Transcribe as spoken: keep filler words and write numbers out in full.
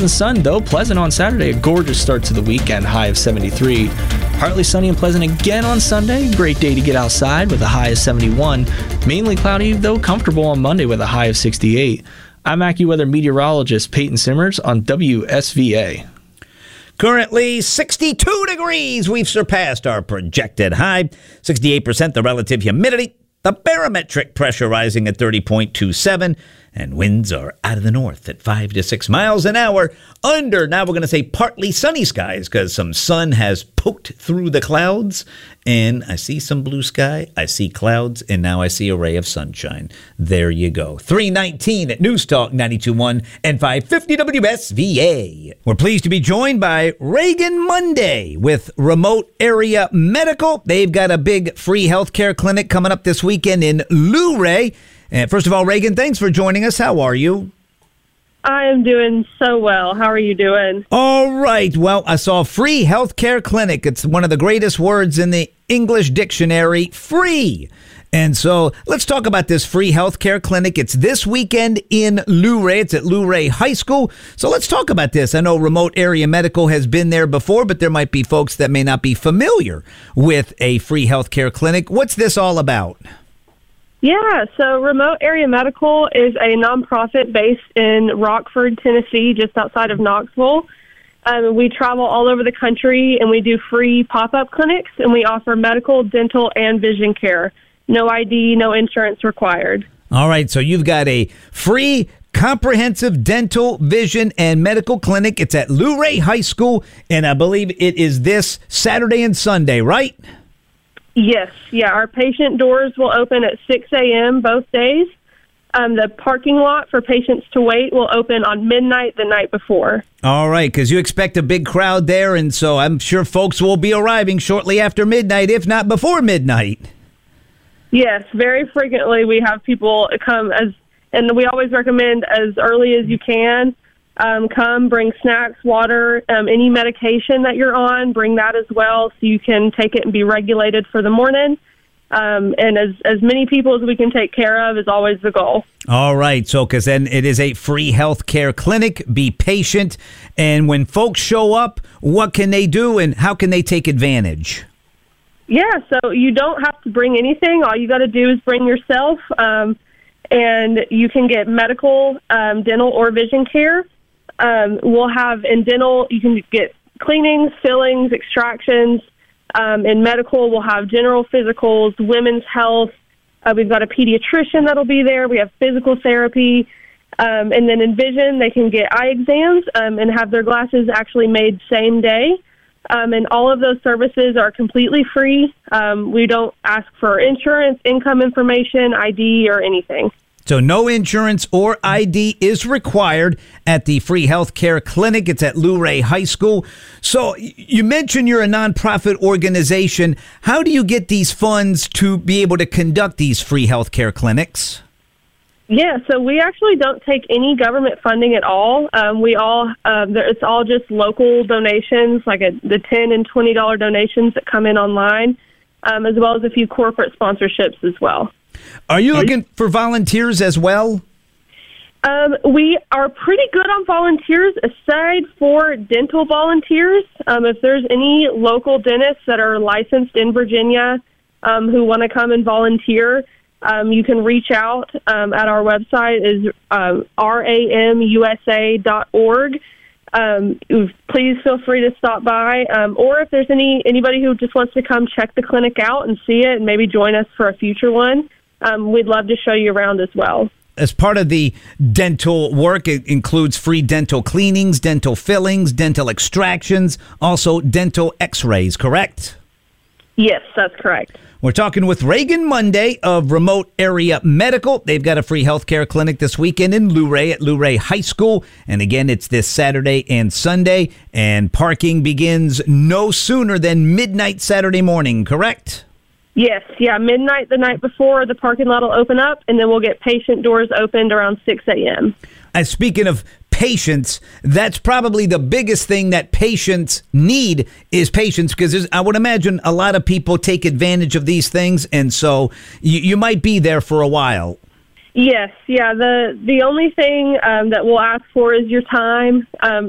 in the sun, though. Pleasant on Saturday, a gorgeous start to the weekend, high of seventy-three. Partly sunny and pleasant again on Sunday. Great day to get outside with a high of seventy-one. Mainly cloudy, though comfortable on Monday with a high of sixty-eight. I'm AccuWeather meteorologist Peyton Simmers on W S V A. Currently sixty-two degrees. We've surpassed our projected high. sixty-eight percent the relative humidity. The barometric pressure rising at thirty point two seven. And winds are out of the north at five to six miles an hour. Under, now we're going to say partly sunny skies because some sun has poked through the clouds. And I see some blue sky, I see clouds, and now I see a ray of sunshine. There you go. three nineteen at News Talk ninety-two point one and five fifty W S V A. We're pleased to be joined by Reagan Monday with Remote Area Medical. They've got a big free healthcare clinic coming up this weekend in Luray. And first of all, Reagan, thanks for joining us. How are you? I am doing so well. How are you doing? All right. Well, I saw free healthcare clinic. It's one of the greatest words in the English dictionary, free. And so let's talk about this free healthcare clinic. It's this weekend in Luray. It's at Luray High School. So let's talk about this. I know Remote Area Medical has been there before, but there might be folks that may not be familiar with a free healthcare clinic. What's this all about? Yeah, so Remote Area Medical is a nonprofit based in Rockford, Tennessee, just outside of Knoxville. Um, we travel all over the country, and we do free pop-up clinics, and we offer medical, dental, and vision care. No I D, no insurance required. All right, so you've got a free comprehensive dental, vision, and medical clinic. It's at Luray High School, and I believe it is this Saturday and Sunday, right? Yes, yeah. Our patient doors will open at six a.m. both days. Um, the parking lot for patients to wait will open on midnight the night before. All right, because you expect a big crowd there, and so I'm sure folks will be arriving shortly after midnight, if not before midnight. Yes, very frequently we have people come, as, and we always recommend as early as you can. Um, come, bring snacks, water, um, any medication that you're on, bring that as well so you can take it and be regulated for the morning. Um, and as, as many people as we can take care of is always the goal. All right. So, because then it is a free health care clinic. Be patient. And when folks show up, what can they do and how can they take advantage? Yeah, so you don't have to bring anything. All you got to do is bring yourself, um, and you can get medical, um, dental, or vision care. Um, we'll have in dental, you can get cleanings, fillings, extractions. Um, in medical, we'll have general physicals, women's health. Uh, we've got a pediatrician that'll be there. We have physical therapy. Um, and then in vision, they can get eye exams um, and have their glasses actually made same day. Um, and all of those services are completely free. Um, we don't ask for insurance, income information, I D, or anything. So no insurance or I D is required at the free healthcare clinic. It's at Luray High School. So you mentioned you're a nonprofit organization. How do you get these funds to be able to conduct these free healthcare clinics? Yeah, so we actually don't take any government funding at all. Um, we all um, it's all just local donations, like a, the ten and twenty dollar donations that come in online, um, as well as a few corporate sponsorships as well. Are you looking for volunteers as well? Um, we are pretty good on volunteers, aside for dental volunteers. Um, if there's any local dentists that are licensed in Virginia um, who want to come and volunteer, um, you can reach out um, at our website is um, ramusa dot org. Um, please feel free to stop by, um, or if there's any anybody who just wants to come check the clinic out and see it and maybe join us for a future one, um, we'd love to show you around as well. As part of the dental work, it includes free dental cleanings, dental fillings, dental extractions, also dental x-rays, correct? Yes, that's correct. We're talking with Reagan Monday of Remote Area Medical. They've got a free healthcare clinic this weekend in Luray at Luray High School. And again, it's this Saturday and Sunday. And parking begins no sooner than midnight Saturday morning, correct? Yes, yeah, midnight the night before, the parking lot will open up, and then we'll get patient doors opened around six a.m. And speaking of patients, that's probably the biggest thing that patients need is patience, because I would imagine a lot of people take advantage of these things, and so you, you might be there for a while. Yes, yeah. The the only thing um, that we'll ask for is your time. Um,